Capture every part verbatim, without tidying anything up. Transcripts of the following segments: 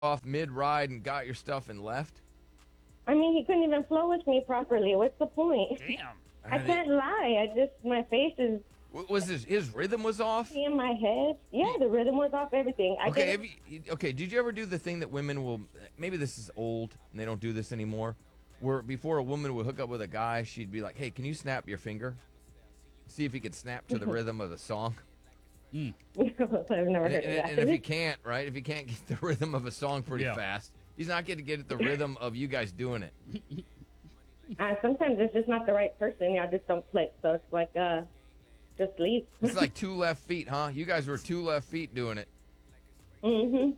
off mid-ride and got your stuff and left? I mean, he couldn't even flow with me properly. What's the point? Damn. I can't lie. I just, my face is Was his his rhythm was off? in my head. Yeah, the rhythm was off, everything. I Okay, did. have you, okay. Did you ever do the thing that women will? Maybe this is old and they don't do this anymore. Where before a woman would hook up with a guy, she'd be like, "Hey, can you snap your finger? See if he can snap to the rhythm of the song." I've never And, heard and- of that. and if he can't, right? If he can't get the rhythm of a song pretty Yeah. fast, he's not going to get the rhythm of you guys doing it. uh, sometimes it's just not the right person. I just don't click. So it's like, uh, just leave. It's like two left feet, huh? You guys were two left feet doing it. hmm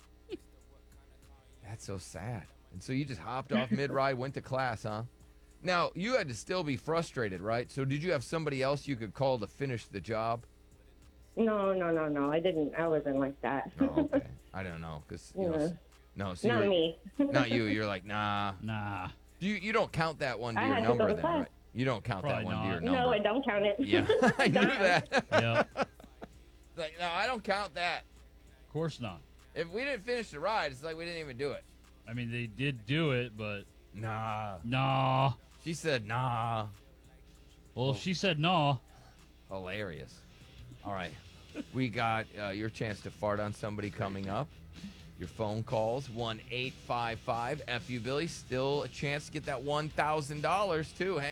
That's so sad. And so you just hopped off mid-ride, went to class, huh? Now, you had to still be frustrated, right? So did you have somebody else you could call to finish the job? No, no, no, no. I didn't. I wasn't like that. Oh, okay. I don't know, because, you know, Yeah. s- no, so Not you're- me. Not you. You're like, nah. Nah. You you don't count that one to I your had to go number to then, class. right? You don't count that Probably one to your not. number. No, I don't count it. Yeah, I knew that. Yeah. Of Like, no, I don't count that. course not. If we didn't finish the ride, it's like we didn't even do it. I mean, they did do it, but Nah. nah. She said, nah. Well, she said no. Hilarious. All right. We got uh, your chance to fart on somebody coming up. Your phone calls, one eight five five F U Billy. Still a chance to get that one thousand dollars, too. Hang